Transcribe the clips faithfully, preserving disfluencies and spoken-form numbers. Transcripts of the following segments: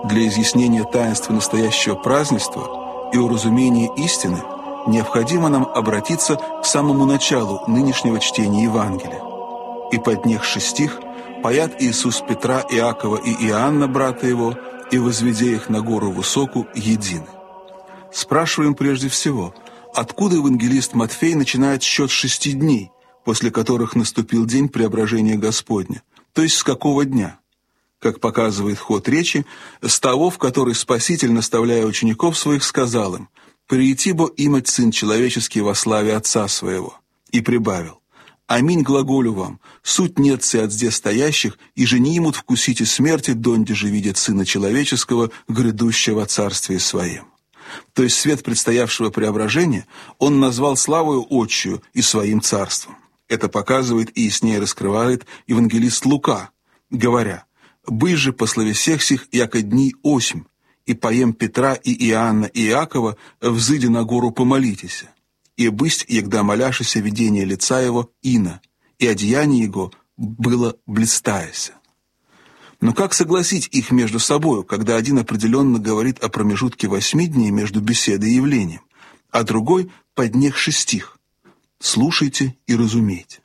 Для изъяснения таинства настоящего празднества и уразумения истины необходимо нам обратиться к самому началу нынешнего чтения Евангелия. «И поднявши стих, паят Иисус Петра, Иакова и Иоанна, брата его, и, возведя их на гору высоку, едины». Спрашиваем прежде всего, откуда евангелист Матфей начинает счет шести дней, после которых наступил день преображения Господня, то есть с какого дня? Как показывает ход речи, с того, в который Спаситель, наставляя учеников своих, сказал им: «Приити бо имать Сын Человеческий во славе Отца Своего», и прибавил: «Аминь глаголю вам, суть нет се от здесь стоящих, и же не имут вкусите смерти, донде же видят Сына Человеческого, грядущего Царствия Своем». То есть свет предстоявшего преображения он назвал славою Отчию и Своим Царством. Это показывает и яснее раскрывает евангелист Лука, говоря: «Бысь же по слове всех сих, яко дни осьмь, и поем Петра и Иоанна и Иакова, взыди на гору помолитесь, и бысть, егда моляшися видение лица его ино, и одеяние его было блистаяся». Но как согласить их между собою, когда один определенно говорит о промежутке восьми дней между беседой и явлением, а другой — поднявши стих? Слушайте и разумейте.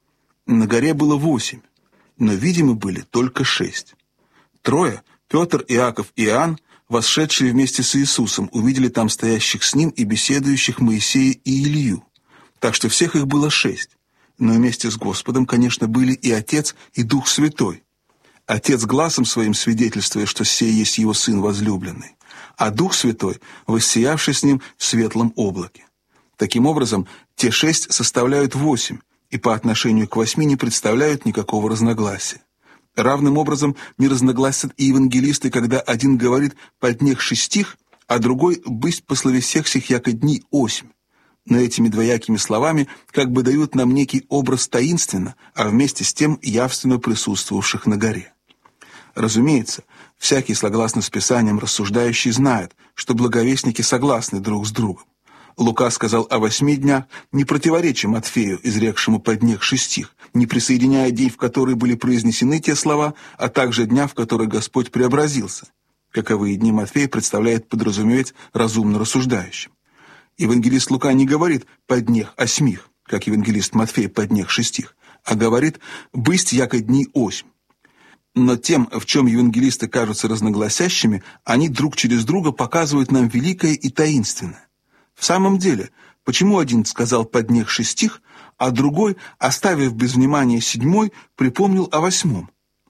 На горе было восемь, но видимы были только шесть. Трое, Петр, Иаков и Иоанн, восшедшие вместе с Иисусом, увидели там стоящих с ним и беседующих Моисея и Илью. Так что всех их было шесть. Но вместе с Господом, конечно, были и Отец, и Дух Святой. Отец гласом своим свидетельствуя, что сей есть его Сын возлюбленный, а Дух Святой, воссиявший с ним в светлом облаке. Таким образом, те шесть составляют восемь, и по отношению к восьми не представляют никакого разногласия. Равным образом не разногласят и евангелисты, когда один говорит «поднявши стих», а другой «бысть по слове всех сих, яко дни осьмь». Но этими двоякими словами как бы дают нам некий образ таинственно, а вместе с тем явственно присутствовавших на горе. Разумеется, всякий, согласно с Писанием рассуждающий, знает, что благовестники согласны друг с другом. Лука сказал о восьми днях, не противоречия Матфею, изрекшему поднявши стих, не присоединяя день, в который были произнесены те слова, а также дня, в который Господь преобразился. Каковые дни Матфей представляет подразумевать разумно рассуждающим. Евангелист Лука не говорит «поднех осьмих», как евангелист Матфей «поднявши стих», а говорит «бысть яко дни осьмь». Но тем, в чем евангелисты кажутся разногласящими, они друг через друга показывают нам великое и таинственное. В самом деле, почему один сказал «поднявши стих», а другой, оставив без внимания седьмой, припомнил о восьмом?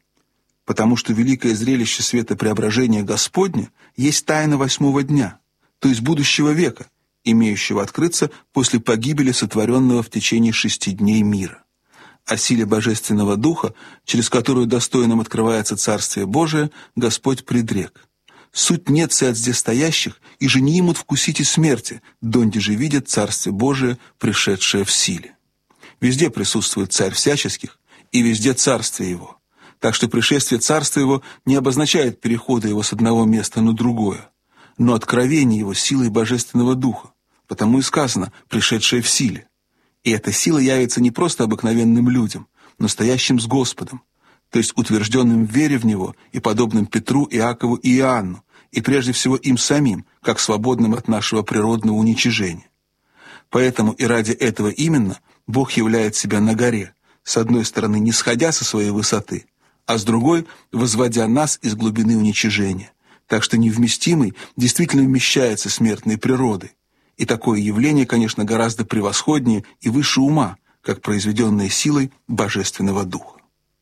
Потому что великое зрелище света преображения Господня есть тайна восьмого дня, то есть будущего века, имеющего открыться после погибели сотворенного в течение шести дней мира. О силе Божественного Духа, через которую достойным открывается Царствие Божие, Господь предрек: «Суть нет се от здесь стоящих, и же не имут вкусите смерти, донде же видят Царствие Божие, пришедшее в силе». Везде присутствует Царь всяческих, и везде Царствие Его. Так что пришествие Царства Его не обозначает перехода Его с одного места на другое, но откровение Его силой Божественного Духа, потому и сказано «пришедшее в силе». И эта сила явится не просто обыкновенным людям, но стоящим с Господом, то есть утвержденным в вере в Него и подобным Петру, Иакову и Иоанну, и прежде всего им самим, как свободным от нашего природного уничижения. Поэтому и ради этого именно Бог являет себя на горе, с одной стороны не сходя со своей высоты, а с другой возводя нас из глубины уничижения, так что невместимый действительно вмещается смертной природой. И такое явление, конечно, гораздо превосходнее и выше ума, как произведенное силой Божественного Духа.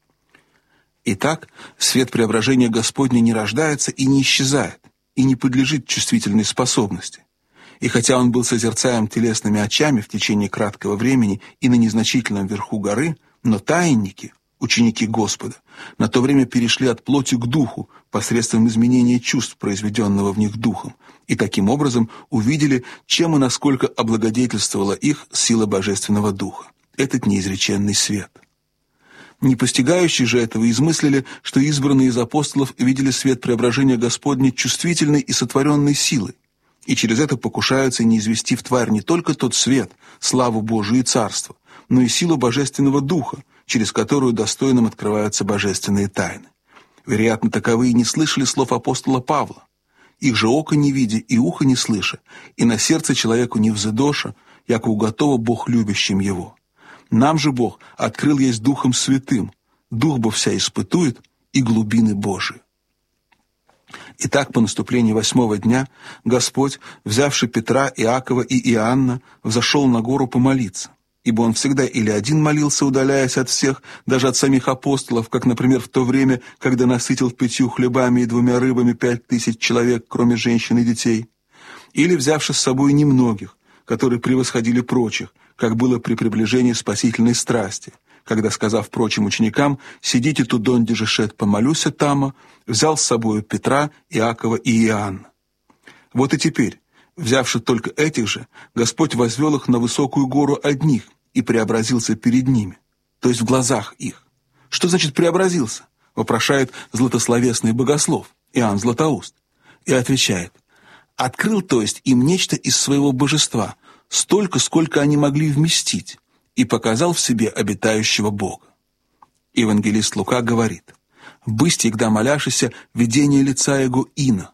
Итак, свет преображения Господня не рождается и не исчезает, и не подлежит чувствительной способности. И хотя он был созерцаем телесными очами в течение краткого времени и на незначительном верху горы, но таинники, ученики Господа, на то время перешли от плоти к духу посредством изменения чувств, произведенного в них духом, и таким образом увидели, чем и насколько облагодетельствовала их сила Божественного Духа, этот неизреченный свет. Не постигающие же этого измыслили, что избранные из апостолов видели свет преображения Господня чувствительной и сотворенной силой, и через это покушаются не извести в тварь не только тот свет, славу Божию и Царство, но и силу Божественного Духа, через которую достойным открываются божественные тайны. Вероятно, таковые не слышали слов апостола Павла. Их же око не видя и ухо не слыша, и на сердце человеку не взыдоша, яко уготова Бог любящим его. Нам же Бог открыл есть Духом Святым, Дух бы вся испытует и глубины Божии. Итак, по наступлении восьмого дня Господь, взявший Петра, Иакова и Иоанна, взошел на гору помолиться, ибо Он всегда или один молился, удаляясь от всех, даже от самих апостолов, как, например, в то время, когда насытил пятью хлебами и двумя рыбами пять тысяч человек, кроме женщин и детей, или взявши с собой немногих, которые превосходили прочих, как было при приближении спасительной страсти, когда, сказав прочим ученикам: «Сидите тут, донде же шед помолюся тама», взял с собою Петра, Иакова и Иоанна. Вот и теперь, взявши только этих же, Господь возвел их на высокую гору одних и преобразился перед ними, то есть в глазах их. Что значит «преобразился»? Вопрошает златословесный богослов Иоанн Златоуст. И отвечает: «Открыл, то есть, им нечто из своего божества, столько, сколько они могли вместить, и показал в себе обитающего Бога». Евангелист Лука говорит: «Бысть, егда моляшися, видение лица его ино».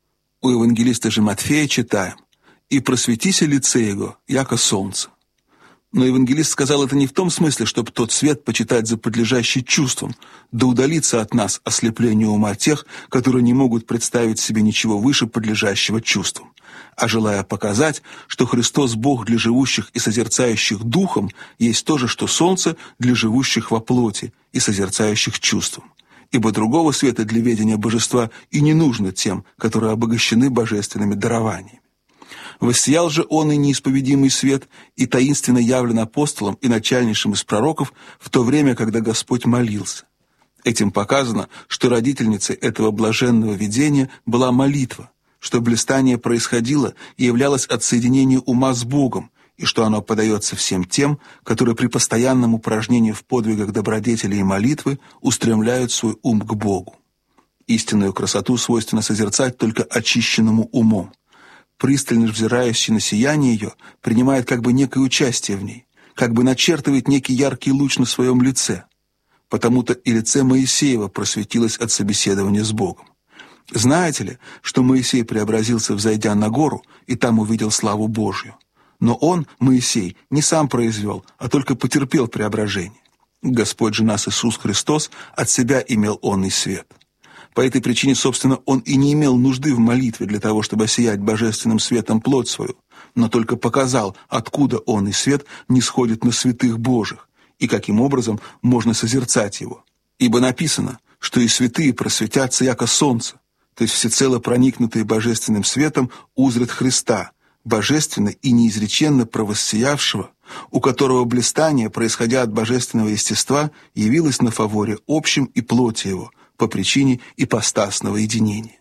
У евангелиста же Матфея читаем: «И просветися лице его, яко солнце». Но евангелист сказал это не в том смысле, чтобы тот свет почитать за подлежащий чувствам, да удалиться от нас ослеплению ума тех, которые не могут представить себе ничего выше подлежащего чувствам, а желая показать, что Христос Бог для живущих и созерцающих духом есть то же, что солнце для живущих во плоти и созерцающих чувством. Ибо другого света для ведения божества и не нужно тем, которые обогащены божественными дарованиями. Воссиял же он и неисповедимый свет, и таинственно явлен апостолом и начальнейшим из пророков в то время, когда Господь молился. Этим показано, что родительницей этого блаженного видения была молитва, что блистание происходило и являлось от соединения ума с Богом, и что оно подается всем тем, которые при постоянном упражнении в подвигах добродетели и молитвы устремляют свой ум к Богу. Истинную красоту свойственно созерцать только очищенному умом. Пристально взирающий на сияние ее принимает как бы некое участие в ней, как бы начертывает некий яркий луч на своем лице. Потому-то и лице Моисеева просветилось от собеседования с Богом. Знаете ли, что Моисей преобразился, взойдя на гору, и там увидел славу Божью? Но он, Моисей, не сам произвел, а только потерпел преображение. Господь же нас, Иисус Христос, от себя имел он и свет. По этой причине, собственно, он и не имел нужды в молитве для того, чтобы осиять божественным светом плоть свою, но только показал, откуда он и свет не сходит на святых Божьих, и каким образом можно созерцать его. Ибо написано, что и святые просветятся, яко солнце, то есть всецело проникнутые божественным светом узрят Христа, божественно и неизреченно провоссиявшего, у которого блистание, происходя от божественного естества, явилось на фаворе общем и плоти его, по причине ипостасного единения.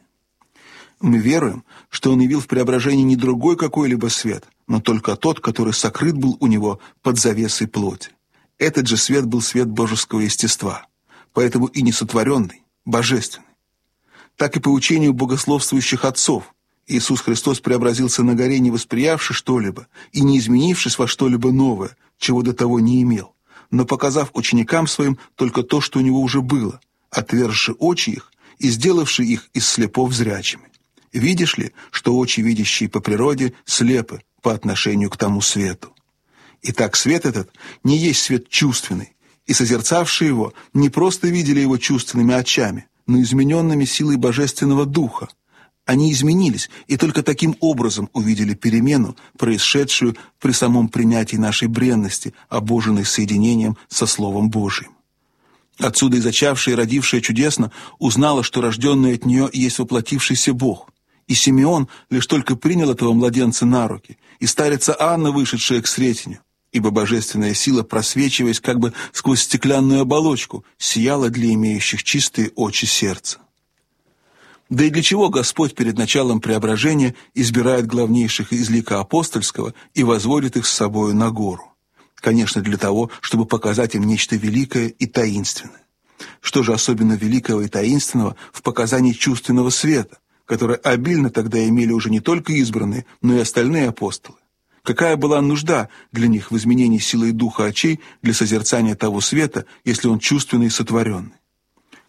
Мы веруем, что он явил в преображении не другой какой-либо свет, но только тот, который сокрыт был у него под завесой плоти. Этот же свет был свет божеского естества, поэтому и несотворенный, божественный. Так и по учению богословствующих отцов, Иисус Христос преобразился на горе, не восприявши что-либо и не изменившись во что-либо новое, чего до того не имел, но показав ученикам своим только то, что у него уже было, отвержши очи их и сделавши их из слепов зрячими. Видишь ли, что очи, видящие по природе, слепы по отношению к тому свету? Итак, свет этот не есть свет чувственный, и созерцавшие его не просто видели его чувственными очами, но измененными силой Божественного Духа. Они изменились и только таким образом увидели перемену, происшедшую при самом принятии нашей бренности, обоженной соединением со Словом Божиим. Отсюда и зачавшая и родившая чудесно узнала, что рожденный от нее есть воплотившийся Бог. И Симеон лишь только принял этого младенца на руки, и старица Анна, вышедшая к Сретению, ибо божественная сила, просвечиваясь как бы сквозь стеклянную оболочку, сияла для имеющих чистые очи сердца. Да и для чего Господь перед началом преображения избирает главнейших из лика апостольского и возводит их с собою на гору? Конечно, для того, чтобы показать им нечто великое и таинственное. Что же особенно великого и таинственного в показании чувственного света, которое обильно тогда имели уже не только избранные, но и остальные апостолы? Какая была нужда для них в изменении силы духа очей для созерцания того света, если он чувственный и сотворенный?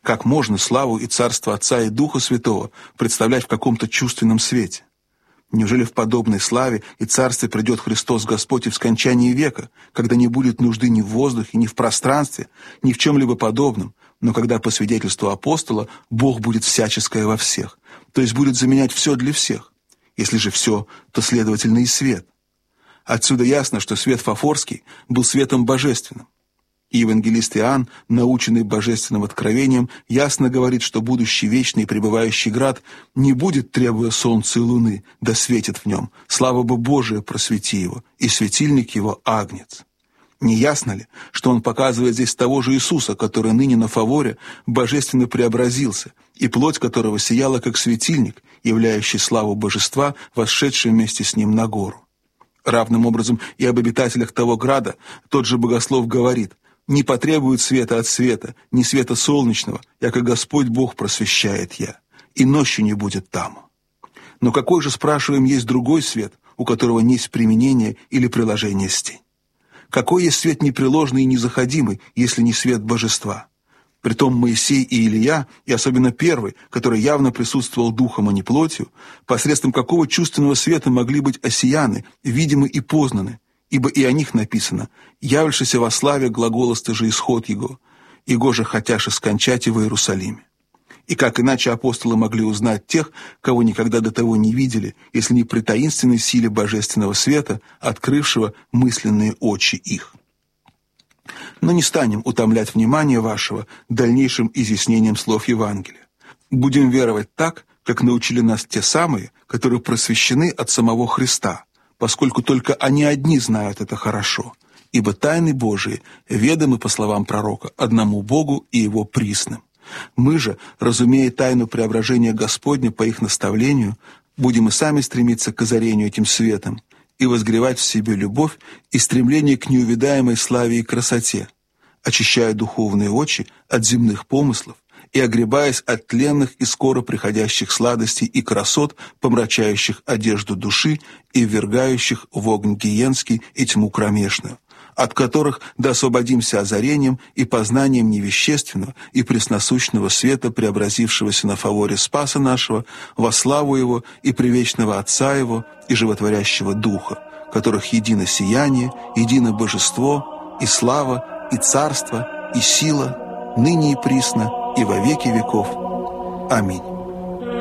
Как можно славу и царство Отца и Духа Святого представлять в каком-то чувственном свете? Неужели в подобной славе и царстве придет Христос Господь и в скончании века, когда не будет нужды ни в воздухе, ни в пространстве, ни в чем-либо подобном, но когда, по свидетельству апостола, Бог будет всяческое во всех, то есть будет заменять все для всех? Если же все, то, следовательно, и свет. Отсюда ясно, что свет Фафорский был светом божественным. И евангелист Иоанн, наученный божественным откровением, ясно говорит, что будущий вечный и пребывающий град не будет, требуя солнца и луны, да светит в нем. Слава бы Божия просвети его, и светильник его — агнец. Не ясно ли, что он показывает здесь того же Иисуса, который ныне на Фаворе божественно преобразился, и плоть которого сияла как светильник, являющий славу божества, восшедший вместе с ним на гору? Равным образом и об обитателях того града тот же богослов говорит: «Не потребует света от света, ни света солнечного, яко Господь Бог просвещает я, и ночи не будет там». Но какой же, спрашиваем, есть другой свет, у которого есть применение или приложение с тень? Какой есть свет непреложный и незаходимый, если не свет божества? Притом Моисей и Илия, и особенно первый, который явно присутствовал духом, а не плотью, посредством какого чувственного света могли быть осияны, видимы и познаны? Ибо и о них написано: «Явившийся во славе глаголосты же исход его, его же хотяши скончать и в Иерусалиме». И как иначе апостолы могли узнать тех, кого никогда до того не видели, если не при таинственной силе божественного света, открывшего мысленные очи их? Но не станем утомлять внимание вашего дальнейшим изъяснением слов Евангелия. Будем веровать так, как научили нас те самые, которые просвещены от самого Христа, поскольку только они одни знают это хорошо, ибо тайны Божии ведомы, по словам пророка, одному Богу и Его присным. Мы же, разумея тайну преображения Господня по их наставлению, будем и сами стремиться к озарению этим светом и возгревать в себе любовь и стремление к неувидаемой славе и красоте, очищая духовные очи от земных помыслов и огребаясь от тленных и скоро приходящих сладостей и красот, помрачающих одежду души и ввергающих в огонь гиенский и тьму кромешную, от которых да освободимся озарением и познанием невещественного и пресносущного света, преобразившегося на фаворе Спаса нашего, во славу Его и привечного Отца Его и животворящего Духа, которых едино сияние, едино божество, и слава, и царство, и сила, ныне и присно, и во веки веков. Аминь.